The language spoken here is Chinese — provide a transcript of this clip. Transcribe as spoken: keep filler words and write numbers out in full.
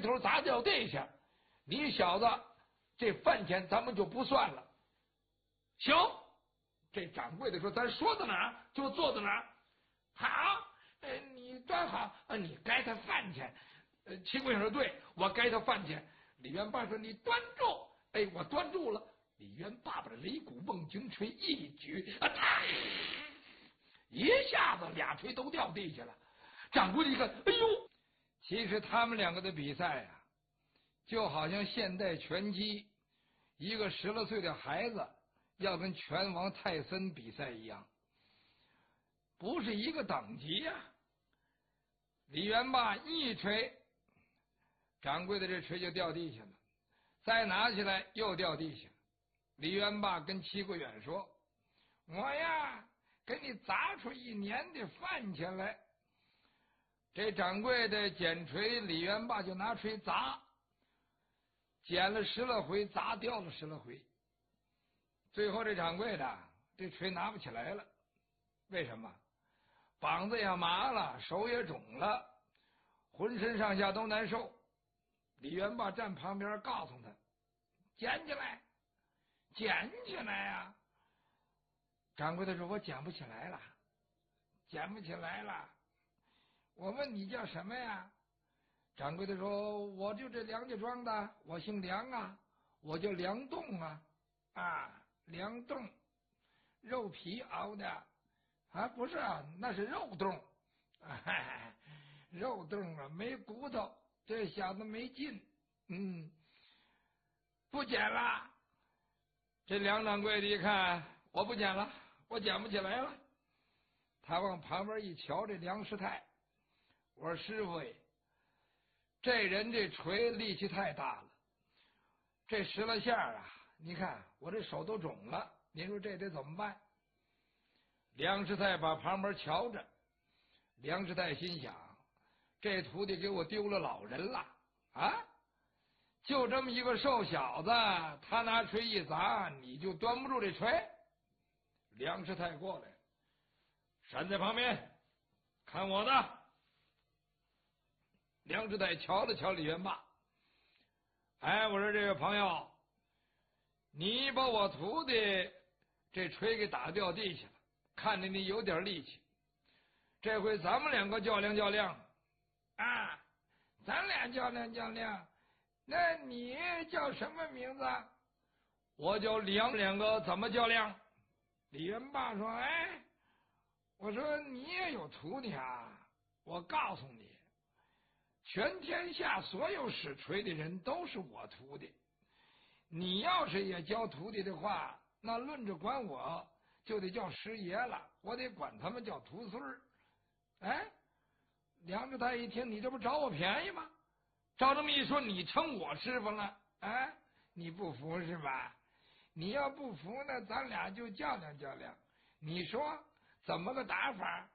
头砸掉地下，你小子这饭钱咱们就不算了。行，这掌柜的说：“咱说到哪儿就做到哪儿。”好，呃，你端好，呃，你该他饭钱。呃，齐贵说：“对，我该他饭钱。”李元霸说：“你端住！”哎，我端住了。李元霸把擂鼓瓮军锤一举，啊，啪！一下子俩锤都掉地下了。掌柜的一看，哎呦！其实他们两个的比赛啊，就好像现代拳击，一个十来岁的孩子要跟拳王泰森比赛一样，不是一个等级呀、啊。李元霸一锤，掌柜的这锤就掉地下了，再拿起来又掉地下。李元霸跟戚国远说：“我呀，给你砸出一年的饭钱来。”这掌柜的捡锤，李元霸就拿锤砸，捡了十来回，砸掉了十来回。最后这掌柜的这锤拿不起来了，为什么？膀子也麻了，手也肿了，浑身上下都难受。李元霸站旁边告诉他：“捡起来，捡起来呀、啊！”掌柜的说：“我捡不起来了，捡不起来了。”我问你叫什么呀？掌柜的说：“我就这梁家庄的，我姓梁啊，我叫梁栋啊，啊，梁栋，肉皮熬的啊，不是啊，那是肉冻，哎，肉冻啊，没骨头，这小子没劲，嗯，不捡了。”这梁掌柜的一看，我不捡了，我捡不起来了。他往旁边一瞧，这梁师太。我说：“师傅哎，这人这锤力气太大了，这十来下啊，你看我这手都肿了，您说这得怎么办？”梁师太把旁边瞧着，梁师太心想：这徒弟给我丢了老人了啊！就这么一个瘦小子，他拿锤一砸，你就端不住这锤。梁师太过来，站在旁边看我的。梁师太瞧了瞧李元霸，哎，我说这位朋友，你把我徒弟这锤给打掉地下了，看着你有点力气，这回咱们两个较量较量啊，咱俩较量较量。那你叫什么名字？我叫梁，两个怎么较量？李元霸说：“哎，我说你也有徒弟啊，我告诉你。全天下所有使锤的人都是我徒弟，你要是也教徒弟的话，那论着管我就得叫师爷了，我得管他们叫徒孙儿。”哎，梁师太一听，你这不找我便宜吗？照这么一说，你成我师傅了，哎，你不服是吧？你要不服呢，咱俩就较量较量。你说怎么个打法？